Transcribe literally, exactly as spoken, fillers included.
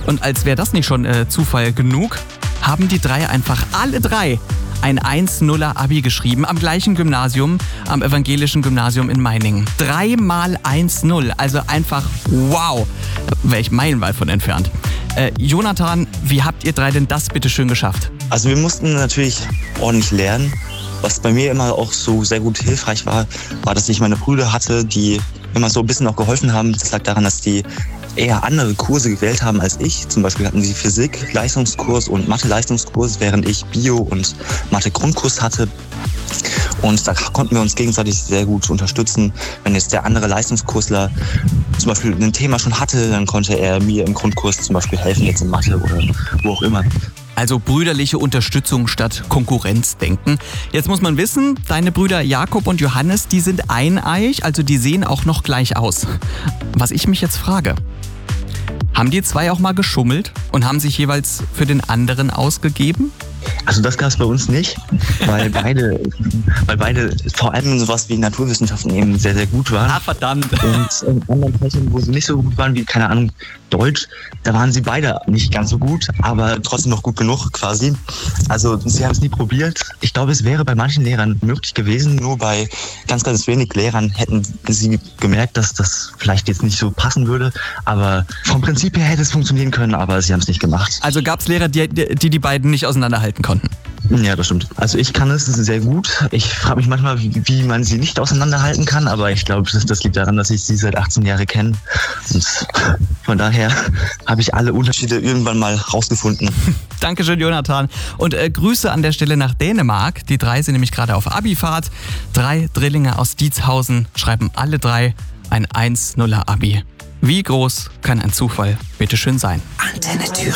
Und als wäre das nicht schon äh, Zufall genug, haben die drei einfach alle drei ein eins null Abi geschrieben am gleichen Gymnasium, am Evangelischen Gymnasium in Meiningen. Dreimal eins null, also einfach wow, wäre ich meilenweit von entfernt. Äh, Jonathan, wie habt ihr drei denn das bitte schön geschafft? Also wir mussten natürlich ordentlich lernen. Was bei mir immer auch so sehr gut hilfreich war, war, dass ich meine Brüder hatte, die immer so ein bisschen auch geholfen haben. Das lag daran, dass die eher andere Kurse gewählt haben als ich. Zum Beispiel hatten sie Physik-Leistungskurs und Mathe-Leistungskurs, während ich Bio- und Mathe-Grundkurs hatte. Und da konnten wir uns gegenseitig sehr gut unterstützen. Wenn jetzt der andere Leistungskursler zum Beispiel ein Thema schon hatte, dann konnte er mir im Grundkurs zum Beispiel helfen, jetzt in Mathe oder wo auch immer. Also brüderliche Unterstützung statt Konkurrenzdenken. Jetzt muss man wissen, deine Brüder Jakob und Johannes, die sind eineich, also die sehen auch noch gleich aus. Was ich mich jetzt frage, haben die zwei auch mal geschummelt und haben sich jeweils für den anderen ausgegeben? Also das gab es bei uns nicht, weil beide, weil beide vor allem in sowas wie Naturwissenschaften eben sehr, sehr gut waren. Ah, verdammt. Und in anderen Fächern, wo sie nicht so gut waren, wie, keine Ahnung, Deutsch, da waren sie beide nicht ganz so gut, aber trotzdem noch gut genug quasi. Also sie haben es nie probiert. Ich glaube, es wäre bei manchen Lehrern möglich gewesen, nur bei ganz, ganz wenig Lehrern hätten sie gemerkt, dass das vielleicht jetzt nicht so passen würde. Aber vom Prinzip her hätte es funktionieren können, aber sie haben es nicht gemacht. Also gab es Lehrer, die, die die beiden nicht auseinanderhalten konnten? Ja, das stimmt. Also ich kann es sehr gut. Ich frage mich manchmal, wie, wie man sie nicht auseinanderhalten kann, aber ich glaube, das, das liegt daran, dass ich sie seit achtzehn Jahren kenne. Und von daher habe ich alle Unterschiede irgendwann mal rausgefunden. Dankeschön, Jonathan. Und äh, Grüße an der Stelle nach Dänemark. Die drei sind nämlich gerade auf Abifahrt. Drei Drillinge aus Dietshausen schreiben alle drei ein eins null Abi. Wie groß kann ein Zufall bitteschön sein? Antenne Thüringen.